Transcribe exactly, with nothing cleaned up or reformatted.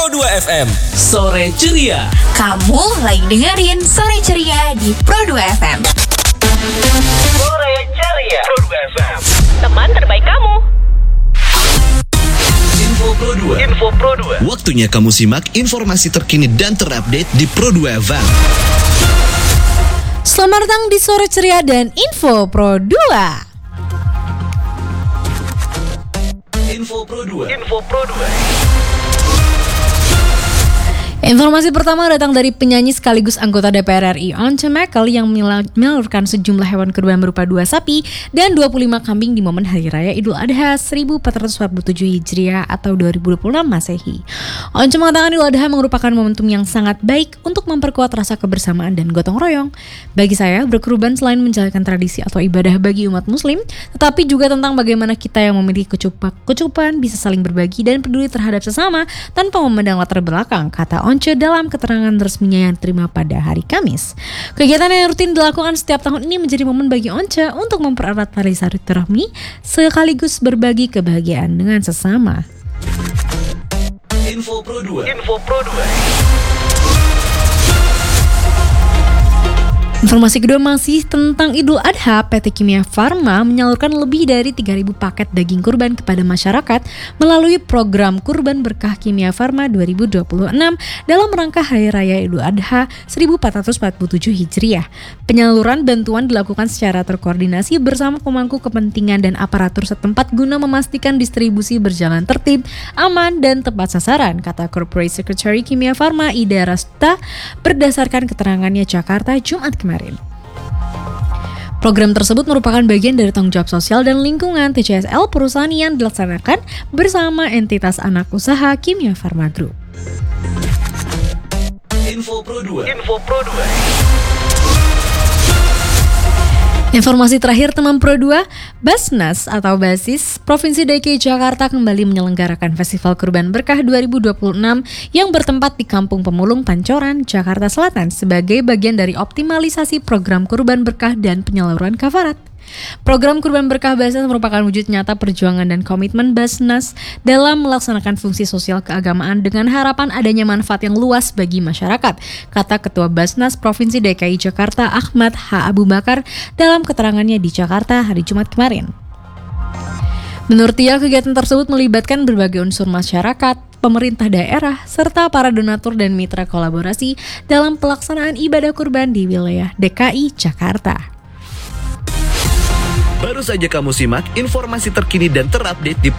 Pro dua F M. Sore ceria. Kamu lagi dengerin Sore Ceria di Pro dua F M. Sore ceria Pro dua F M. Teman terbaik kamu. Info Pro dua. Info Pro dua. Waktunya kamu simak informasi terkini dan terupdate di Pro dua F M. Selamat datang di Sore Ceria dan Info Pro dua. Info Pro dua. Info Pro dua. Informasi pertama datang dari penyanyi sekaligus anggota D P R R I Once Mekel yang menyalurkan sejumlah hewan kurban berupa dua sapi dan dua puluh lima kambing di momen Hari Raya Idul Adha seribu empat ratus empat puluh tujuh Hijriah atau dua ribu dua puluh enam Masehi. Once mengatakan Idul Adha merupakan momentum yang sangat baik untuk memperkuat rasa kebersamaan dan gotong royong. Bagi saya, berkurban selain menjalankan tradisi atau ibadah bagi umat muslim, tetapi juga tentang bagaimana kita yang memiliki kecukupan bisa saling berbagi dan peduli terhadap sesama tanpa memandang latar belakang, kata Once dalam keterangan resminya yang diterima pada hari Kamis. Kegiatan yang rutin dilakukan setiap tahun ini menjadi momen bagi Once untuk mempererat tali silaturahmi sekaligus berbagi kebahagiaan dengan sesama. Info Pro dua. Info Pro dua. Informasi kedua masih tentang Idul Adha. P T Kimia Farma menyalurkan lebih dari tiga ribu paket daging kurban kepada masyarakat melalui program Kurban Berkah Kimia Farma dua ribu dua puluh enam dalam rangka Hari Raya Idul Adha seribu empat ratus empat puluh tujuh Hijriah. Penyaluran bantuan dilakukan secara terkoordinasi bersama pemangku kepentingan dan aparatur setempat guna memastikan distribusi berjalan tertib, aman, dan tepat sasaran, kata Corporate Secretary Kimia Farma Ida Rasta berdasarkan keterangannya Jakarta Jumat kemarin. Program tersebut merupakan bagian dari tanggung jawab sosial dan lingkungan T C S L perusahaan yang dilaksanakan bersama entitas anak usaha Kimia Farma Group. Info Pro dua. Info Pro dua. Informasi terakhir teman Pro dua, Basnas atau Basis Provinsi D K I Jakarta kembali menyelenggarakan Festival Kurban Berkah dua ribu dua puluh enam yang bertempat di Kampung Pemulung Pancoran, Jakarta Selatan sebagai bagian dari optimalisasi program Kurban Berkah dan penyaluran kafarat. Program Kurban Berkah Basnas merupakan wujud nyata perjuangan dan komitmen Basnas dalam melaksanakan fungsi sosial keagamaan dengan harapan adanya manfaat yang luas bagi masyarakat, kata Ketua Basnas Provinsi D K I Jakarta Ahmad H. Abu Bakar dalam keterangannya di Jakarta hari Jumat kemarin. Menurut dia, kegiatan tersebut melibatkan berbagai unsur masyarakat, pemerintah daerah, serta para donatur dan mitra kolaborasi dalam pelaksanaan ibadah kurban di wilayah D K I Jakarta. Baru saja kamu simak informasi terkini dan terupdate di